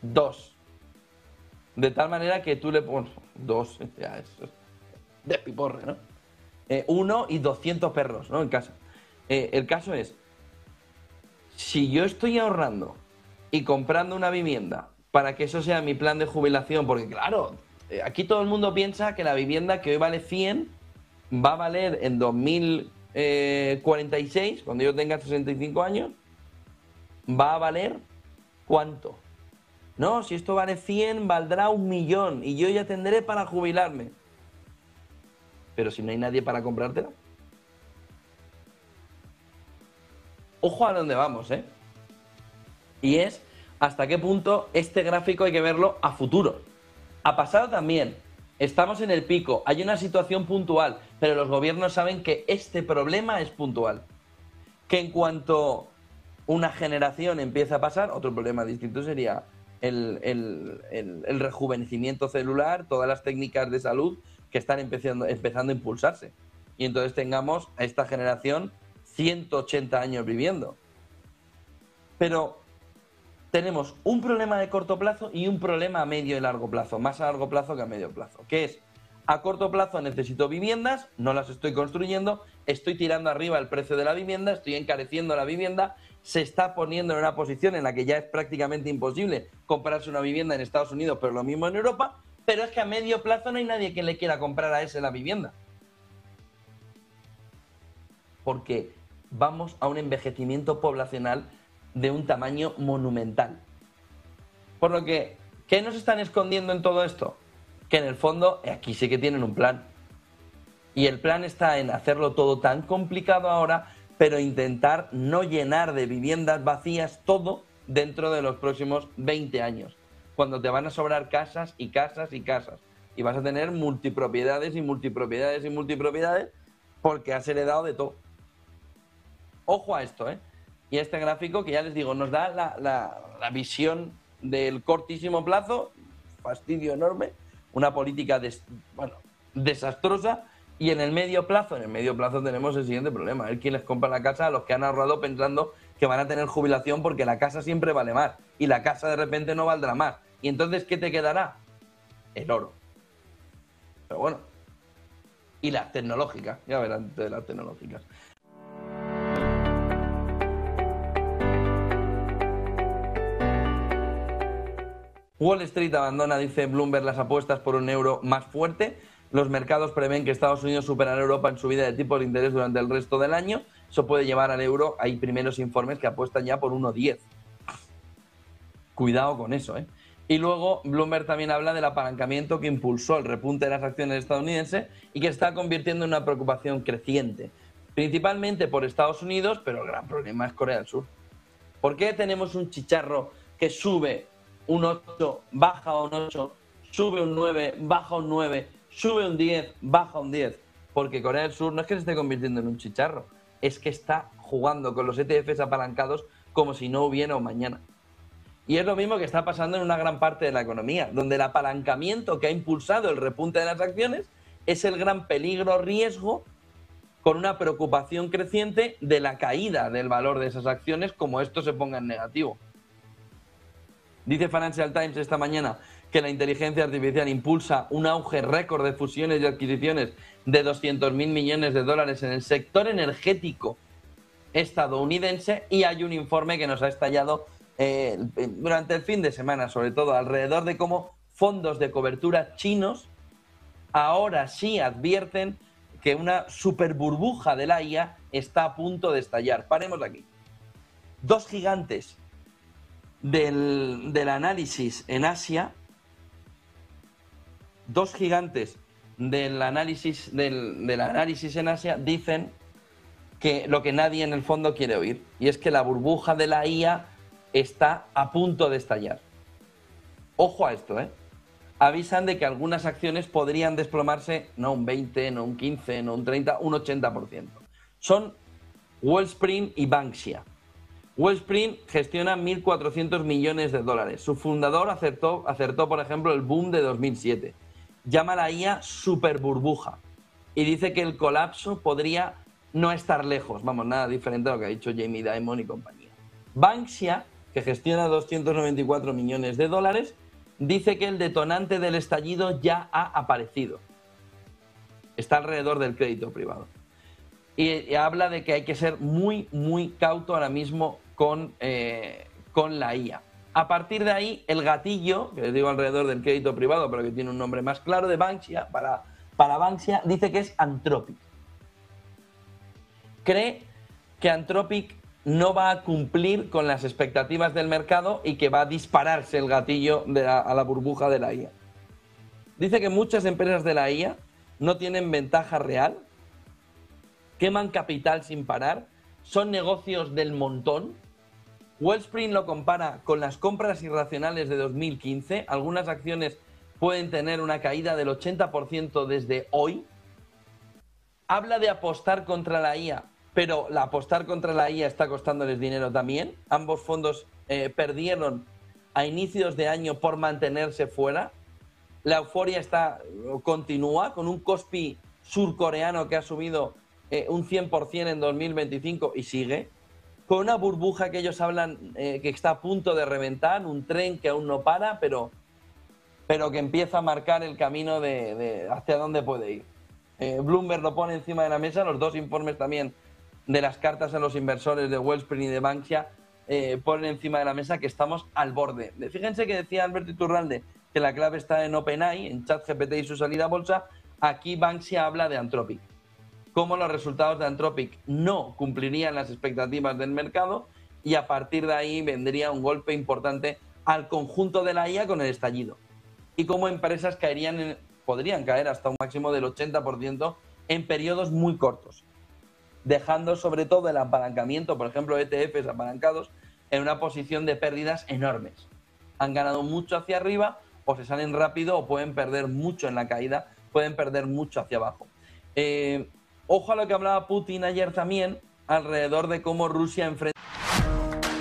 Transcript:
2. De tal manera que tú le pones 2, ya es de piporre, ¿no? 1 y 200 perros, ¿no? En casa. El caso es, si yo estoy ahorrando y comprando una vivienda para que eso sea mi plan de jubilación, porque claro, aquí todo el mundo piensa que la vivienda que hoy vale 100 va a valer en 2046, cuando yo tenga 65 años, va a valer ¿cuánto? No, si esto vale 100, valdrá 1.000.000 y yo ya tendré para jubilarme. Pero si no hay nadie para comprártela. Ojo a dónde vamos, ¿eh? Y es hasta qué punto este gráfico hay que verlo a futuro. A pasado también. Estamos en el pico, hay una situación puntual, pero los gobiernos saben que este problema es puntual. Que en cuanto una generación empieza a pasar, otro problema distinto sería el rejuvenecimiento celular, todas las técnicas de salud que están empezando a impulsarse. Y entonces tengamos a esta generación 180 años viviendo. Pero tenemos un problema de corto plazo y un problema a medio y largo plazo, más a largo plazo que a medio plazo, que es, a corto plazo necesito viviendas, no las estoy construyendo, estoy tirando arriba el precio de la vivienda, estoy encareciendo la vivienda, se está poniendo en una posición en la que ya es prácticamente imposible comprarse una vivienda en Estados Unidos, pero lo mismo en Europa, pero es que a medio plazo no hay nadie que le quiera comprar a ese la vivienda. Porque vamos a un envejecimiento poblacional de un tamaño monumental. Por lo que, ¿qué nos están escondiendo en todo esto? Que en el fondo aquí sí que tienen un plan. Y el plan está en hacerlo todo tan complicado ahora, pero intentar no llenar de viviendas vacías todo dentro de los próximos 20 años. Cuando te van a sobrar casas y casas y casas. Y vas a tener multipropiedades y multipropiedades y multipropiedades porque has heredado de todo. Ojo a esto, ¿eh? Y este gráfico que ya les digo, nos da la visión del cortísimo plazo, fastidio enorme, una política desastrosa, y en el medio plazo tenemos el siguiente problema, es quién les compra la casa a los que han ahorrado pensando que van a tener jubilación porque la casa siempre vale más y la casa de repente no valdrá más. Y entonces, ¿qué te quedará? El oro. Pero bueno. Y las tecnológicas, ya verán de las tecnológicas. Wall Street abandona, dice Bloomberg, las apuestas por un euro más fuerte. Los mercados prevén que Estados Unidos superará a Europa en subida de tipos de interés durante el resto del año. Eso puede llevar al euro. Hay primeros informes que apuestan ya por 1,10. Cuidado con eso, ¿eh? Y luego Bloomberg también habla del apalancamiento que impulsó el repunte de las acciones estadounidenses y que está convirtiendo en una preocupación creciente. Principalmente por Estados Unidos, pero el gran problema es Corea del Sur. ¿Por qué tenemos un chicharro que sube un 8, baja un 8, sube un 9, baja un 9, sube un 10, baja un 10? Porque Corea del Sur no es que se esté convirtiendo en un chicharro, es que está jugando con los ETFs apalancados como si no hubiera un mañana. Y es lo mismo que está pasando en una gran parte de la economía, donde el apalancamiento que ha impulsado el repunte de las acciones es el gran peligro, riesgo, con una preocupación creciente de la caída del valor de esas acciones como esto se ponga en negativo. Dice Financial Times esta mañana que la inteligencia artificial impulsa un auge récord de fusiones y adquisiciones de 200.000 millones de dólares en el sector energético estadounidense, y hay un informe que nos ha estallado durante el fin de semana, sobre todo alrededor de cómo fondos de cobertura chinos ahora sí advierten que una super burbuja de la IA está a punto de estallar. Paremos aquí. Dos gigantes del análisis en Asia, en Asia dicen que lo que nadie en el fondo quiere oír, y es que la burbuja de la IA está a punto de estallar. Ojo a esto, ¿eh? Avisan de que algunas acciones podrían desplomarse no un 20, no un 15, no un 30, un 80%. Son Wellspring y Banksia. Wellspring gestiona 1.400 millones de dólares. Su fundador acertó, por ejemplo, el boom de 2007. Llama a la IA super burbuja y dice que el colapso podría no estar lejos. Vamos, nada diferente a lo que ha dicho Jamie Dimon y compañía. Banksia que gestiona 294 millones de dólares, dice que el detonante del estallido ya ha aparecido. Está alrededor del crédito privado. Y habla de que hay que ser muy, muy cauto ahora mismo con la IA. A partir de ahí, el gatillo, que les digo alrededor del crédito privado, pero que tiene un nombre más claro, de Banksia, para Banksia, dice que es Anthropic. Cree que Anthropic no va a cumplir con las expectativas del mercado y que va a dispararse el gatillo a la burbuja de la IA. Dice que muchas empresas de la IA no tienen ventaja real, queman capital sin parar, son negocios del montón. Wellspring lo compara con las compras irracionales de 2015. Algunas acciones pueden tener una caída del 80% desde hoy. Habla de apostar contra la IA, pero la apostar contra la IA está costándoles dinero también. Ambos fondos perdieron a inicios de año por mantenerse fuera. La euforia continúa con un Kospi surcoreano que ha subido un 100% en 2025 y sigue. Con una burbuja que ellos hablan que está a punto de reventar, un tren que aún no para, pero que empieza a marcar el camino de hacia dónde puede ir. Bloomberg lo pone encima de la mesa, los dos informes también de las cartas a los inversores de Wellspring y de Banksia ponen encima de la mesa que estamos al borde. Fíjense que decía Alberto Iturralde que la clave está en OpenAI, en ChatGPT y su salida a bolsa. Aquí Banksia habla de Anthropic, cómo los resultados de Anthropic no cumplirían las expectativas del mercado y a partir de ahí vendría un golpe importante al conjunto de la IA con el estallido. Y cómo empresas podrían caer hasta un máximo del 80% en periodos muy cortos, dejando sobre todo el apalancamiento, por ejemplo, ETFs apalancados, en una posición de pérdidas enormes. Han ganado mucho hacia arriba o se salen rápido o pueden perder mucho en la caída, pueden perder mucho hacia abajo. Ojo a lo que hablaba Putin ayer también alrededor de cómo Rusia enfrenta